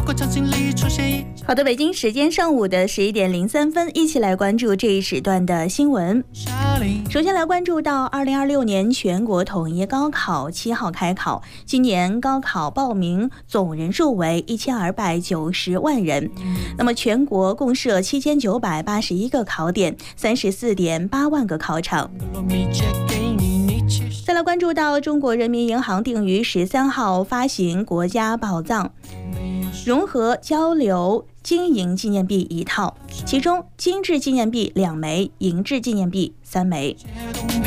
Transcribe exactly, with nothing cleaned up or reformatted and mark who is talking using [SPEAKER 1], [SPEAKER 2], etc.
[SPEAKER 1] 好的，北京时间上午的十一点零三分，一起来关注这一时段的新闻。首先来关注到二零二六年全国统一高考七号开考，今年高考报名总人数为一千二百九十万人。那么全国共设七千九百八十一个考点，三十四点八万个考场。再来关注到中国人民银行定于十三号发行国家宝藏融合交流金银纪念币一套，其中金质纪念币两枚，银质纪念币三枚。